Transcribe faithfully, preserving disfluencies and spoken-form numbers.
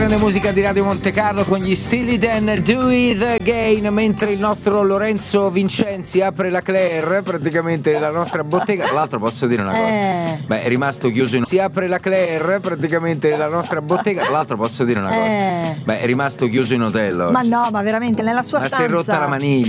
Grande musica di Radio Monte Carlo con gli Steely Dan, Do It Again, mentre il nostro Lorenzo Vincenzi apre la Claire, praticamente la nostra bottega. Tra l'altro posso dire una cosa, Eh. beh, è rimasto chiuso in... si apre la Claire, praticamente la nostra bottega. Tra l'altro posso dire una cosa, Eh. beh, è rimasto chiuso in hotel oggi. Ma no, ma veramente nella sua Ma si stanza. è rotta la maniglia.